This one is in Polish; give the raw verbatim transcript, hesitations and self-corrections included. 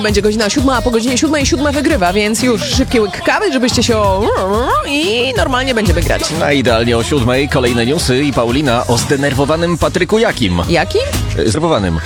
Będzie godzina siódma, a po godzinie siódmej siódma wygrywa, więc już szybki łyk kawy, żebyście się o... i normalnie będzie wygrać. A idealnie o siódmej kolejne newsy i Paulina o zdenerwowanym Patryku Jakim. Jakim? Zdenerwowanym.